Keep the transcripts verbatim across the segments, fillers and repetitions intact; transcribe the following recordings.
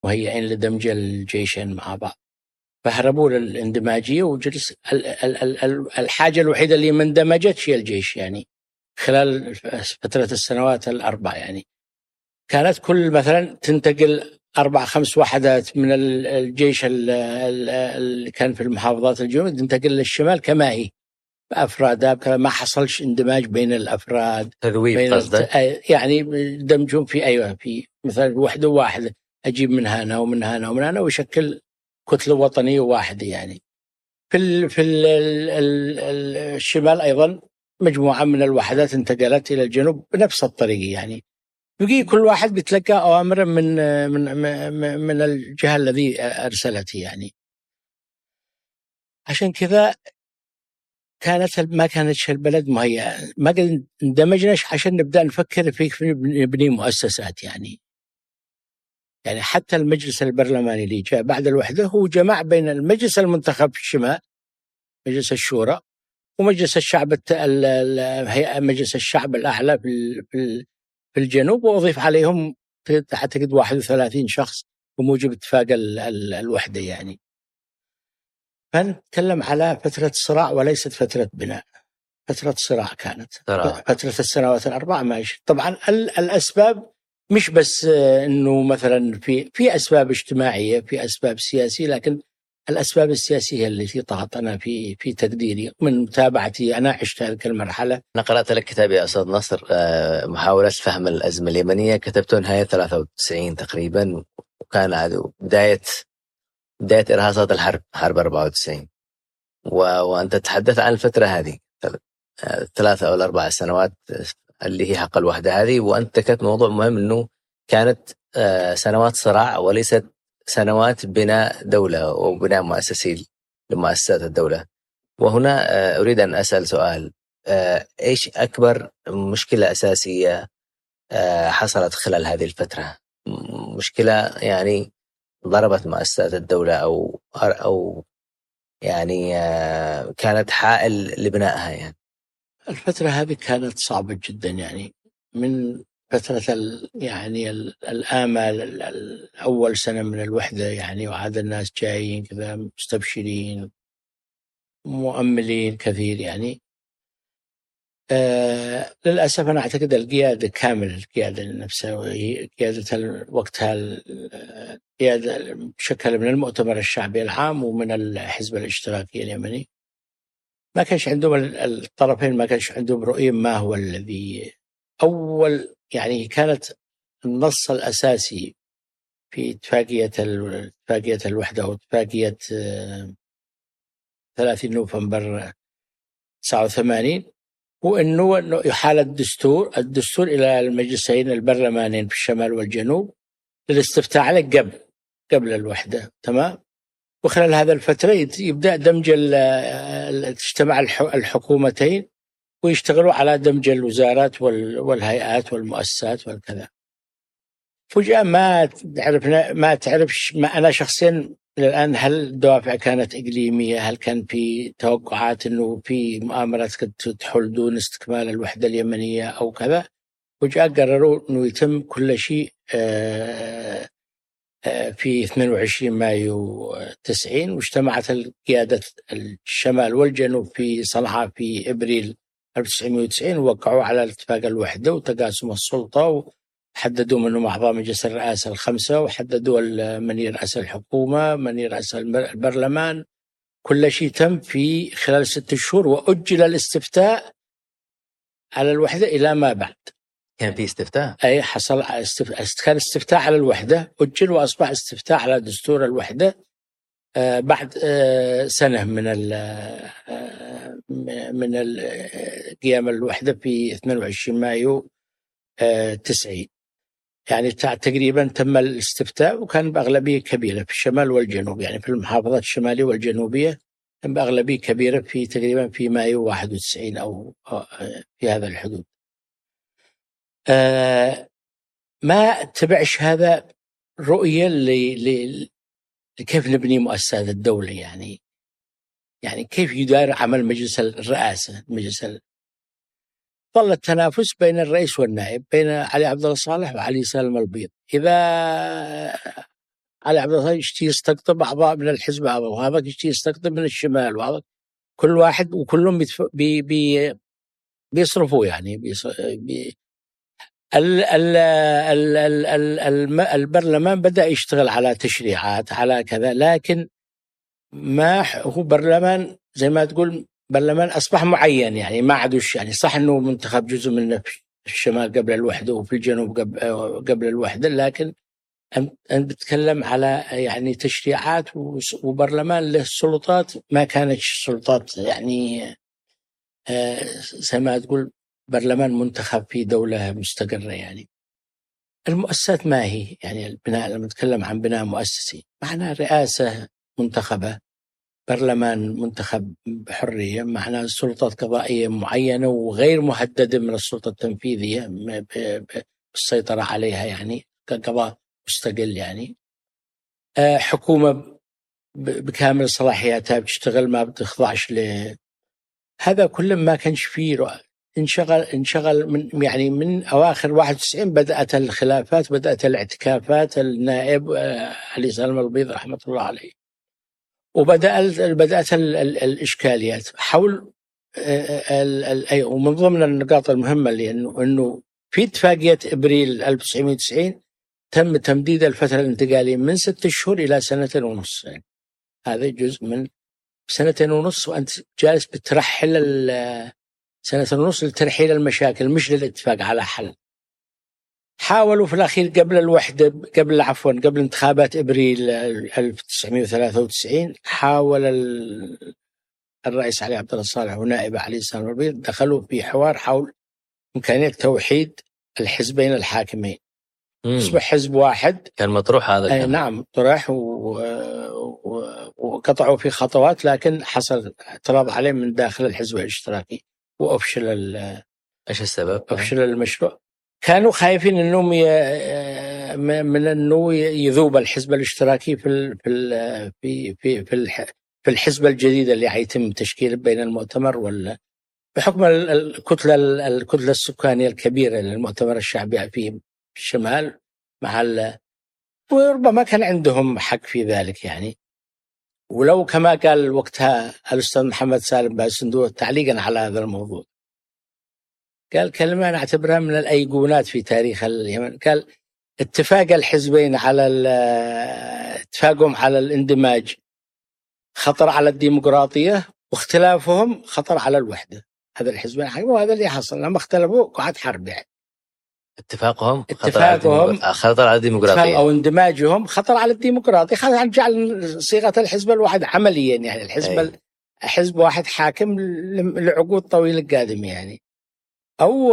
مهيئين لدمج الجيشين مع بعض، فهربوا للاندماجية، وجلس الحاجة الوحيدة اللي ما اندمجت هي الجيش يعني خلال فترة السنوات الأربع. يعني كانت كل مثلا تنتقل أربع خمس وحدات من الجيش اللي كان في المحافظات الجنوبية تنتقل للشمال كما هي بأفرادها، ما حصلش اندماج بين الأفراد، تذويب قصده يعني دمجهم في أيوة في مثلا وحدة واحدة أجيب من هنا ومن هنا ومن هنا ويشكل كتلة وطنية واحدة. يعني في ال في ال ال ال الشمال أيضا مجموعة من الوحدات انتقلت إلى الجنوب بنفس الطريقة، يعني بقي كل واحد بيتلقى أوامر من من من, من الجهة الذي أرسلته. يعني عشان كذا كانت ما كانتش البلد مهيئة، ما قد اندمجناش عشان نبدأ نفكر في نبني مؤسسات. يعني يعني حتى المجلس البرلماني اللي جاء بعد الوحدة هو جمع بين المجلس المنتخب في الشمال مجلس الشورى ومجلس الشعب الهيئة مجلس الشعب الأعلى في في الجنوب، وأضيف عليهم أعتقد واحد وثلاثين شخص بموجب اتفاق الوحدة. يعني فنتكلم على فترة صراع وليست فترة بناء، فترة صراع كانت صراع. فترة السنوات الأربع ماشي. طبعا الأسباب مش بس إنه مثلا في في أسباب اجتماعية، في أسباب سياسية، لكن الأسباب السياسية التي طغت أنا في في تقديري من متابعتي، أنا عشت هذه المرحلة. أنا قرأت لك كتاب يا أستاذ نصر محاولة فهم الأزمة اليمنية، كتبته نهاية ثلاثة وتسعين تقريبا، وكان هذا بداية بداية إرهاصات الحرب حرب أربعة وتسعين، وأنت تتحدث عن الفترة هذه ثلاثة أو أربع سنوات اللي هي حق الوحدة هذه، وأنت ذكرت موضوع مهم أنه كانت سنوات صراع وليست سنوات بناء دولة وبناء مؤسسي لمؤسسات الدولة. وهنا أريد أن أسأل سؤال، إيش أكبر مشكلة أساسية حصلت خلال هذه الفترة؟ مشكلة يعني ضربت مؤسسات الدولة أو أو يعني كانت حائل لبنائها. يعني الفترة هذه كانت صعبة جدا، يعني من فترة يعني الآمال أول سنة من الوحدة، يعني وعاد الناس جايين كذا مستبشرين مؤملين كثير. يعني آه للأسف أنا أعتقد القيادة كامل القيادة نفسها وهي قيادة وقتها القيادة بشكل من المؤتمر الشعبي العام ومن الحزب الاشتراكي اليمني، ما كانش عندهم الطرفين ما كانش عندهم رؤية ما هو الذي أول. يعني كانت النص الأساسي في اتفاقية اتفاقية الوحدة واتفاقية ثلاثين نوفمبر تسعة وثمانين هو أنه يحال الدستور الدستور إلى المجلسين البرلمانيين في الشمال والجنوب للاستفتاء عليه قبل قبل الوحدة. تمام. وخلال هذا الفترة يبدأ دمج تجتمع الحكومتين ويشتغلوا على دمج الوزارات والهيئات والمؤسسات والكذا. فجأة ما تعرفنا ما تعرفش ما أنا شخصيا الآن هل الدوافع كانت إقليمية، هل كان في توقعات إنه في مؤامرات قد تحل دون استكمال الوحدة اليمنية أو كذا. فجأة قرروا إنه يتم كل شيء في اثنين وعشرين مايو تسعين، واجتمعت القيادة الشمال والجنوب في صنعاء في إبريل ألف وتسعمائة وتسعين، ووقعوا على اتفاق الوحدة وتقاسم السلطة، وحددوا منهم أعضاء مجلس الرئاسة الخمسة، وحددوا من يرأس الحكومة من يرأس البرلمان. كل شيء تم في خلال ست شهور، وأجل الاستفتاء على الوحدة إلى ما بعد. كان في استفتاء؟ أي حصل استف... كان استفتاء على الوحدة أجل، وأصبح استفتاء على دستور الوحدة آه بعد آه سنة من ال آه من قيام الوحدة في اثنين وعشرين مايو آه تسعين. يعني تقريبا تم الاستفتاء، وكان بأغلبية كبيرة في الشمال والجنوب، يعني في المحافظات الشمالية والجنوبية كان بأغلبية كبيرة في تقريبا في مايو واحد وتسعين أو في هذا الحدود. آه ما تبعش هذا رؤية لكيف نبني مؤسسات الدولة، يعني يعني كيف يدار عمل مجلس الرئاسة. مجلس ال... ظل التنافس بين الرئيس والنائب، بين علي عبد الله صالح وعلي سالم البيض. إذا علي عبد الله يشتي يستقطب أعضاء من الحزب هذا، وهذا يشتي يستقطب من الشمال، وهذا كل واحد وكلهم بيتف... بي... بي... بيصرفوا يعني بيص... بي... ال... ال... ال... ال... ال... الم... البرلمان بدأ يشتغل على تشريعات على كذا، لكن ما هو برلمان زي ما تقول برلمان أصبح معين، يعني ما عادوش يعني صح أنه منتخب جزء منه في الشمال قبل الوحدة وفي الجنوب قبل, قبل الوحدة، لكن أنت بتكلم على يعني تشريعات وبرلمان له سلطات ما كانت سلطات يعني زي ما تقول برلمان منتخب في دولة مستقرة. يعني المؤسسات ما هي يعني البناء، لما نتكلم عن بناء مؤسسي معناه رئاسة منتخبة، برلمان منتخب بحرية، معناه سلطات قضائية معينة وغير مهددة من السلطة التنفيذية بالسيطرة عليها، يعني كقضاء مستقل، يعني حكومة بكامل صلاحياتها بتشتغل ما بتخضعش ل هذا كله. ما كانش فيه انشغل انشغل من يعني من أواخر واحد وتسعين بدأت الخلافات، بدأت الاعتكافات. النائب علي سالم البيض رحمة الله عليه، وبدأت بدأت الإشكاليات حول ال ومن ضمن النقاط المهمة اللي إنه إنه في اتفاقية إبريل ألف وتسعمائة وتسعين تم تمديد الفترة الانتقالية من ستة شهور إلى سنتين ونص. يعني هذا جزء من سنتين ونص، وأنت جالس بترحل سنتين ونص لترحيل المشاكل مش للاتفاق على حل. حاولوا في الأخير قبل الوحدة قبل عفوا قبل انتخابات إبريل ألف وتسعمائة وثلاثة وتسعين حاول الرئيس علي عبد الله صالح ونائبه علي سالم البيض دخلوا في حوار حول إمكانية توحيد الحزبين الحاكمين، يصبح حزب واحد. كان مطروح هذا أي نعم طرح وقطعوا في خطوات، لكن حصل اعتراض عليه من داخل الحزب الاشتراكي وأفشل ال إيش السبب؟ أفشل المشروع. كانوا خايفين انهم ي... من انه يذوب الحزب الاشتراكي في في في في في الحزب الجديد اللي حيتم تشكيله بين المؤتمر ولا بحكم الكتله الكتله السكانيه الكبيره للمؤتمر الشعبي في الشمال مع ال... وربما كان عندهم حق في ذلك يعني. ولو كما قال وقتها الأستاذ محمد سالم باسندو تعليقا على هذا الموضوع، قال كلمة نعتبرها من الأيقونات في تاريخ اليمن، قال اتفاق الحزبين على اتفاقهم على الاندماج خطر على الديمقراطية، واختلافهم خطر على الوحدة. هذا الحزبين وهذا اللي حصل لما اختلفوا قعد حرب. يعني اتفاقهم اتفاقهم خطر على الديمقراطية أو اندماجهم خطر على الديمقراطية، خلينا نجعل صيغة الحزب الواحد عمليا، يعني الحزب أي. حزب واحد حاكم لعقود طويلة قادمة يعني، أو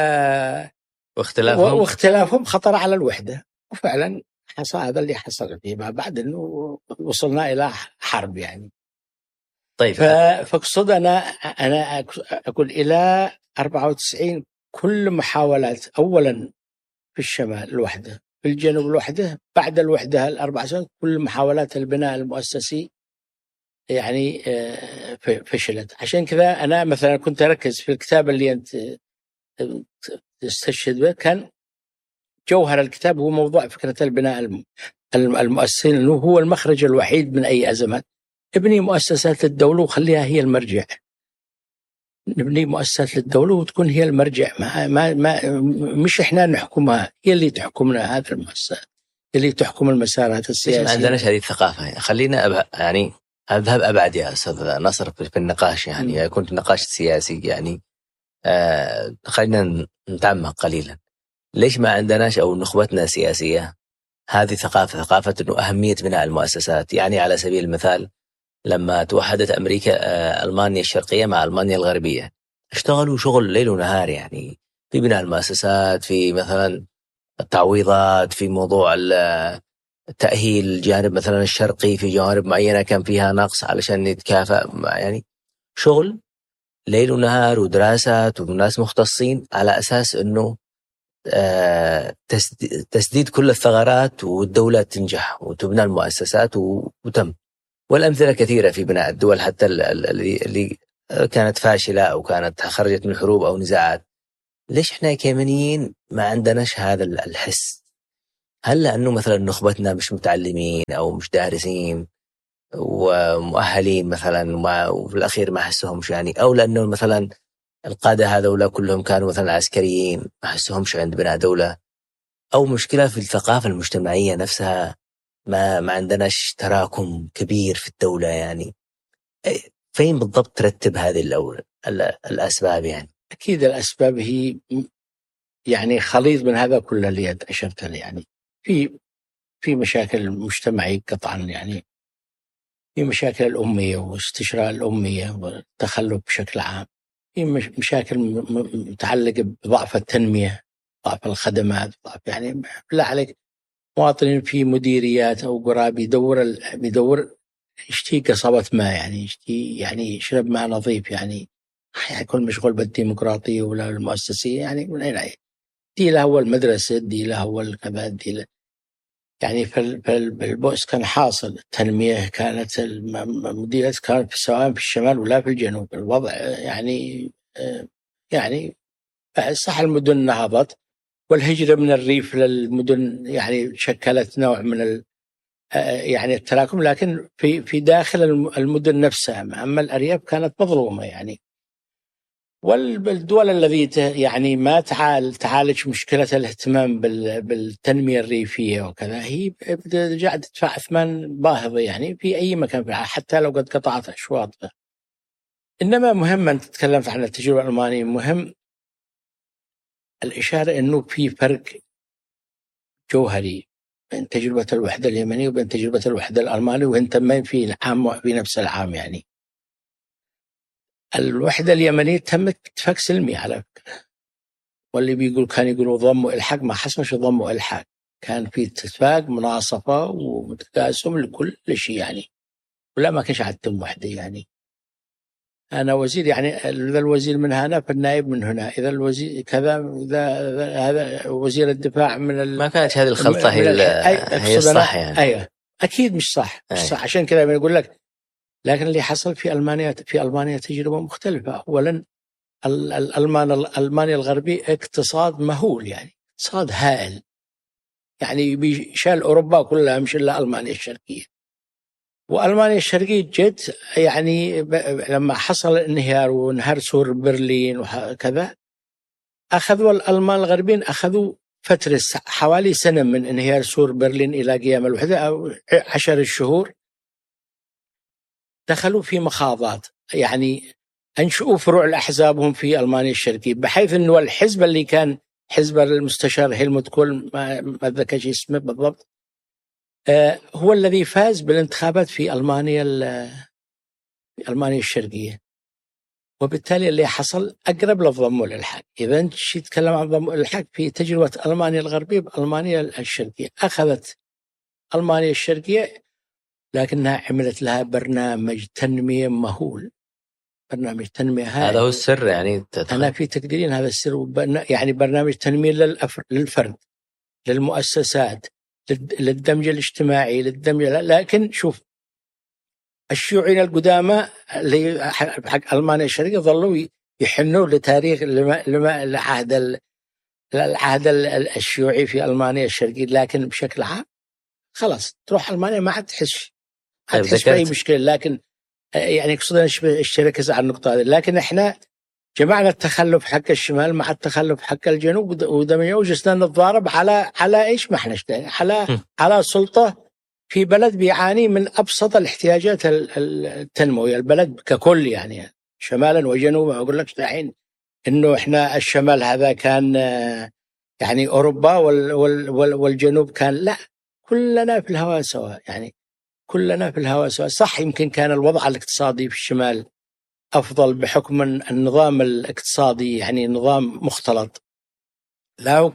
واختلافهم واختلافهم خطر على الوحدة. وفعلا حصل هذا اللي حصل فيما بعد، أنه وصلنا إلى حرب يعني. طيب فاقصد أنا أنا أقول إلى أربعة وتسعين كل محاولات، أولا في الشمال الوحدة، في الجنوب الوحدة، بعد الوحدة الأربع سنوات كل محاولات البناء المؤسسي يعني فشلت. عشان كذا أنا مثلا كنت أركز في الكتاب اللي أنت تستشهد به، كان جوهر الكتاب هو موضوع فكرة البناء المؤسسي، لأنه هو المخرج الوحيد من أي أزمات. ابني مؤسسات للدولة وخليها هي المرجع، نبني مؤسسات للدولة وتكون هي المرجع، ما ما ما مش إحنا نحكمها، هي اللي تحكمنا. هذه المؤسسات اللي تحكم المسارات السياسية. ما عندناش هذه الثقافة. خلينا أبع... يعني أذهب أبعد يا أستاذ نصر في النقاش، يعني يكون النقاش السياسي يعني آه خلينا نتعمق قليلا. ليش ما عندناش أو نخبتنا سياسية هذه ثقافة ثقافة إنه أهمية بناء المؤسسات؟ يعني على سبيل المثال لما توحدت أمريكا آه ألمانيا الشرقية مع ألمانيا الغربية، اشتغلوا شغل ليل ونهار يعني في بناء المؤسسات، في مثلا التعويضات، في موضوع التأهيل الجانب مثلا الشرقي، في جوانب معينة كان فيها نقص علشان نتكافأ، يعني شغل ليل ونهار ودراسات وناس مختصين على أساس أنه تسديد كل الثغرات والدولة تنجح وتبنى المؤسسات وتم. والأمثلة كثيرة في بناء الدول حتى اللي كانت فاشلة أو كانت خرجت من حروب أو نزاعات. ليش إحنا كيمنيين ما عندناش هذا الحس؟ هل لأنه مثلا نخبتنا مش متعلمين أو مش دارسين ومؤهلين مثلا وما وفي الأخير ما حسهمش يعني، أو لأنه مثلا القادة هذولا كلهم كانوا مثلا عسكريين ما حسهمش عند بناء دولة، أو مشكلة في الثقافة المجتمعية نفسها، ما ما عندناش تراكم كبير في الدولة يعني. فين بالضبط ترتب هذه الأول الأسباب يعني؟ أكيد الأسباب هي يعني خليط من هذا كله اللي أشرت له، يعني في في مشاكل مجتمعية قطعا، يعني في مشاكل الأمية واستشراء الأمية والتخلف بشكل عام، في مشاكل متعلقة بضعف التنمية، ضعف الخدمات، ضعف يعني لا عليك مواطنين في مديريات أو قرى بيدور بيدور يشتي قصبة ماء، يعني يشتي يعني يشرب ماء نظيف، يعني يكون مشغول بالديمقراطية ولا المؤسسية، يعني من أين دي له هو المدرسة، دي له هو الكذا، دي له يعني. فالبؤس كان حاصل، التنمية كانت المديريات كانت سواء في الشمال ولا في الجنوب، الوضع يعني يعني صح المدن نهضت، والهجرة من الريف للمدن يعني شكلت نوع من ال يعني التراكم، لكن في في داخل المدن نفسها، أما الأرياف كانت مظلومة يعني. والدول الذي يعني ما تعال تعالج مشكلة الاهتمام بالتنمية الريفية وكذا، هي قاعدة تدفع أثمان باهظة يعني في أي مكان، حتى لو قد قطعت أشواط. إنما مهم أن تتكلم عن التجربة الألمانية، مهم الإشارة أنه في فرق جوهري بين تجربة الوحدة اليمنية وبين تجربة الوحدة الألمانية، وهن تمين في العام في نفس العام يعني. الوحدة اليمنية تمت اتفاق سلمي على فكرة، واللي بيقول كان يقولوا ضم وإلحاق، ما حصلش ضم وإلحاق، كان في اتفاق مناصفة ومتقاسم لكل شيء يعني، ولا ما كانش عندهم وحدة يعني. أنا وزير يعني، إذا الوزير من هنا فالنائب من هنا، إذا الوزير كذا، إذا هذا وزير الدفاع من ال... ما كانت هذه الخلطة هي هي الصح يعني. أيوة أكيد مش صح، مش صح. عشان كذا بنقول لك، لكن اللي حصل في ألمانيا في ألمانيا تجربة مختلفة. أولا الألمان الألمانيا الغربي اقتصاد مهول، يعني اقتصاد هائل، يعني بيشال أوروبا كلها مش إلا ألمانيا الشرقية. وألمانيا الشرقية جت يعني لما حصل الانهيار وانهار سور برلين وكذا، أخذوا الألمان الغربيين أخذوا فترة حوالي سنة من انهيار سور برلين إلى قيام الوحدة، أو عشر شهور دخلوا في مخاضات، يعني أنشؤوا فروع لأحزابهم في ألمانيا الشرقية، بحيث أنه الحزب اللي كان حزب المستشار هيلموت كول، ما أتذكر اسمه بالضبط، آه هو الذي فاز بالانتخابات في ألمانيا في ألمانيا الشرقية. وبالتالي اللي حصل أقرب للضم والإلحاق. إذا أنت تتكلم عن الضم والإلحاق في تجربة ألمانيا الغربية بألمانيا الشرقية، أخذت ألمانيا الشرقية لكنها عملت لها برنامج تنمية مهول، برنامج تنمية هائل. هذا هو السر يعني تدخل. أنا في تقديرين هذا السر، يعني برنامج تنمية للفرد، للمؤسسات، للدمج الاجتماعي، للدمج. لكن شوف الشيوعيين القدامى اللي حق ألمانيا الشرقية ظلوا يحنوا لتاريخ العهد العهد الشيوعي في ألمانيا الشرقية، لكن بشكل عام خلاص تروح ألمانيا ما عاد تحس ما تحس بأي مشكلة. لكن يعني قصدنا الشركة على النقطة هذه، لكن احنا جمعنا التخلف حق الشمال مع التخلف حق الجنوب، ودمجنا وجلسنا نتضارب على على ايش ما احنا على على سلطة في بلد بيعاني من أبسط الاحتياجات التنموية، البلد ككل يعني شمالا وجنوبا. أقول لك الحين إنه إحنا الشمال هذا كان يعني أوروبا والجنوب كان لا، كلنا في الهواء سواء، يعني كلنا في الهواء سواء. صح يمكن كان الوضع الاقتصادي في الشمال أفضل بحكم النظام الاقتصادي يعني نظام مختلط، لا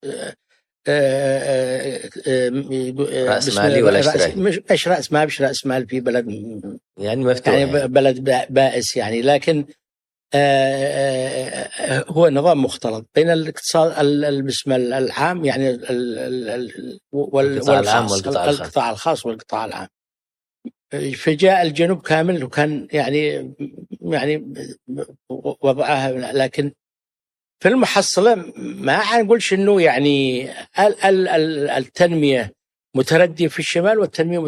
رأس مالي ولا اشتراكي، مش مش رأس مال مش رأس مال في بلد يعني مفتوح، يعني, يعني بلد بائس يعني، لكن هو نظام مختلط بين الاقتصاد البسم العام يعني والخاص، القطاع الخاص والقطاع العام. فجاء الجنوب كامل وكان يعني يعني وضعها، لكن في المحصلة ما حنقولش أنه يعني ال- ال- ال- التنمية متردية في الشمال والتنمية